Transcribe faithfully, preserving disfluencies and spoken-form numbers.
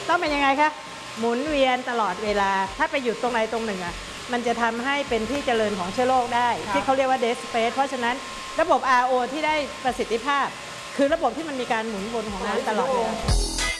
ต้องเป็นยังไงคะหมุนเวียนตลอดเวลาถ้าไปหยุดตรงไหนตรงหนึ่งอ่ะมันจะทำให้เป็นที่เจริญของเชื้อโรคได้ที่เขาเรียกว่า dead space เพราะฉะนั้นระบบ อาร์ โอ ที่ได้ประสิทธิภาพคือระบบที่มันมีการหมุนวนของน้ำตลอดเวลา